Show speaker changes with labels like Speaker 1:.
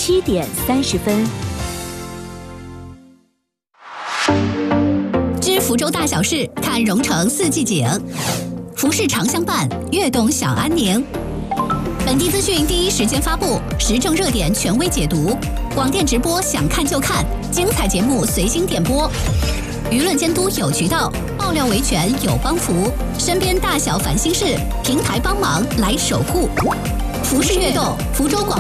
Speaker 1: 7点30分。
Speaker 2: 知福州大小事，看蓉城四季景。服饰常相伴，悦动享安宁。本地资讯第一时间发布，时政热点权威解读。广电直播想看就看，精彩节目随心点播。舆论监督有渠道，爆料维权有帮扶。身边大小烦心事，平台帮忙来守护。服饰悦动，福州广